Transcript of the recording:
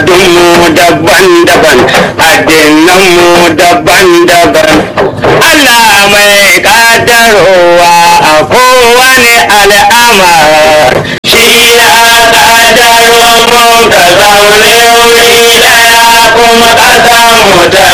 al'adunmu daban-daban addinanmu daban-daban Allah mai ƙaddarowa a kowane al'amar shi ya ƙaddaro mu ka zaune wuri ɗaya kuma ƙasa mu ta